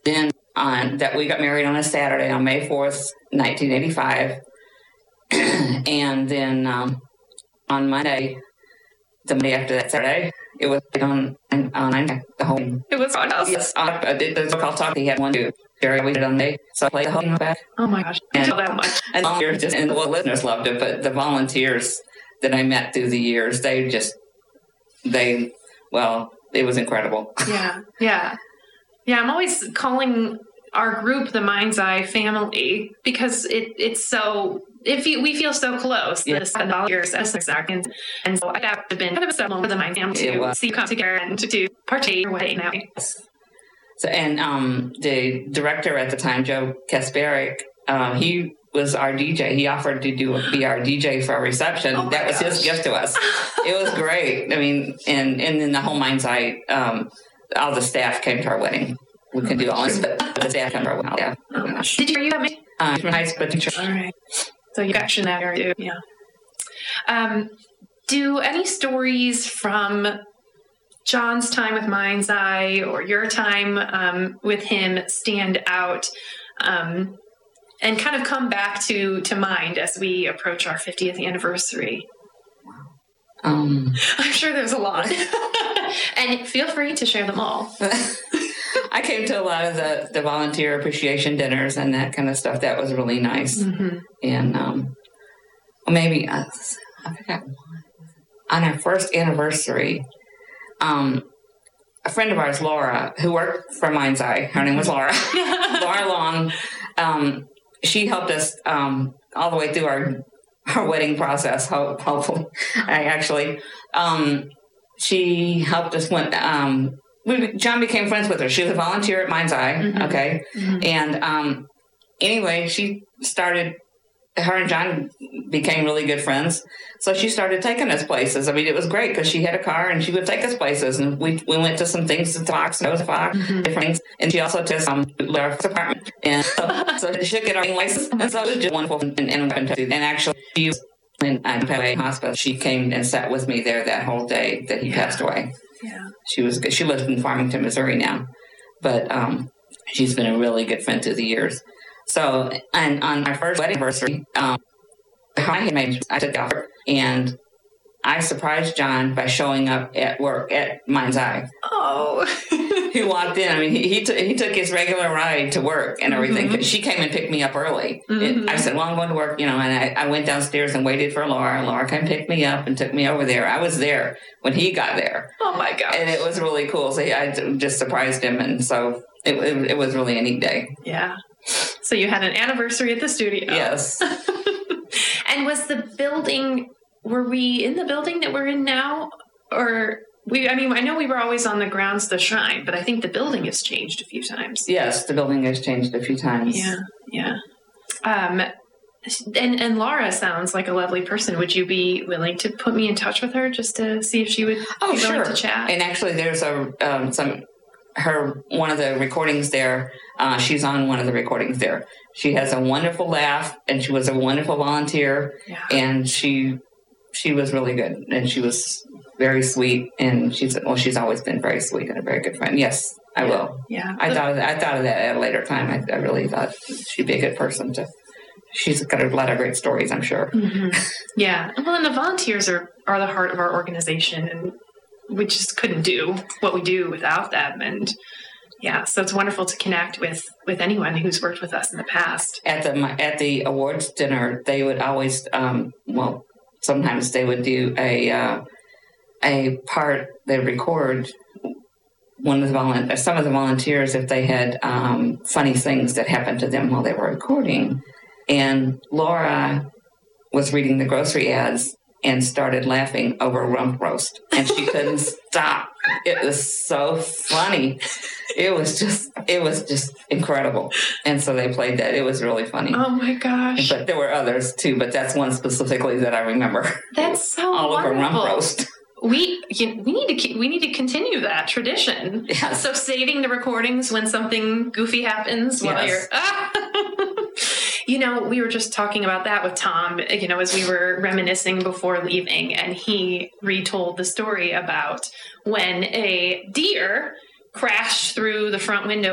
then that we got married on a Saturday on May 4th, 1985. And then on Monday, the Monday after that Saturday, it was on the whole. It was on us. Yes, there's a call talk. He had one too. Jerry waited on me, so I played the whole thing back. Oh my gosh, I feel that much. And the listeners loved it, but the volunteers that I met through the years, it was incredible. Yeah. I'm always calling our group the Mind's Eye family because it's so. We feel so close. This years as a second, and so that would have been kind of a step for the Mind family to see you come together and to partake your way now. So, and the director at the time, Joe Kasparic, he was our DJ. He offered to be our DJ for our reception. That was his gift to us. It was great. I mean, and then the whole Mind's Eye, all the staff came to our wedding. We couldn't do all this, but the staff came to our wedding. Yeah. Oh gosh. Did you met me? From high school teacher. All right. So you got that area, yeah. Do any stories from John's time with Mind's Eye or your time with him stand out and kind of come back to mind as we approach our 50th anniversary? I'm sure there's a lot. And feel free to share them all. I came to a lot of the volunteer appreciation dinners and that kind of stuff. That was really nice. Mm-hmm. And maybe, I forgot one. On our first anniversary, a friend of ours, Laura, who worked for Mind's Eye, her name was Laura, Laura Long, she helped us all the way through our wedding process, hopefully. She helped us when John became friends with her. She was a volunteer at Mind's Eye, mm-hmm. Okay? Mm-hmm. And anyway, her and John became really good friends. So she started taking us places. I mean, it was great because she had a car and she would take us places. And we went to some things to Fox, mm-hmm. different things. And she also took Laura's apartment. And so she took our license. And so it was just wonderful. And actually, she was in Petaway Hospital. She came and sat with me there that whole day that he passed away. Yeah. She was good. She lives in Farmington, Missouri now. But she's been a really good friend through the years. So, and on my first wedding anniversary, I took the offer, and I surprised John by showing up at work at Mind's Eye. Oh. He walked in. I mean, he took his regular ride to work and everything. Mm-hmm. She came and picked me up early. Mm-hmm. I said, well, I'm going to work, and I went downstairs and waited for Laura. Laura came and picked me up and took me over there. I was there when he got there. Oh, my gosh. And it was really cool. So I just surprised him, and so it was really a neat day. Yeah. So you had an anniversary at the studio. Yes. And were we in the building that we're in now? Or I know we were always on the grounds of the shrine, but I think the building has changed a few times. Yes, the building has changed a few times. Yeah. And Laura sounds like a lovely person. Would you be willing to put me in touch with her just to see if she would be willing to chat? And actually there's one of the recordings there, she's on one of the recordings there. She has a wonderful laugh, and she was a wonderful volunteer, and she was really good, and she was very sweet, and she's always been very sweet and a very good friend. Yes, I will. Yeah. I thought of that at a later time. I really thought she'd be a good person to. She's got a lot of great stories, I'm sure. Mm-hmm. Yeah. Well, and the volunteers are the heart of our organization, and we just couldn't do what we do without them. And so it's wonderful to connect with anyone who's worked with us in the past. At the awards dinner, they would always, sometimes they would do a part. They record some of the volunteers if they had funny things that happened to them while they were recording. And Laura was reading the grocery ads and started laughing over rump roast, and she couldn't stop. It was so funny. It was just incredible. And so they played that. It was really funny. Oh my gosh. But there were others too, but that's one specifically that I remember. That's so all wonderful. Over rump roast. We need to continue that tradition. Yes. So saving the recordings when something goofy happens while you're we were just talking about that with Tom, as we were reminiscing before leaving, and he retold the story about when a deer crashed through the front window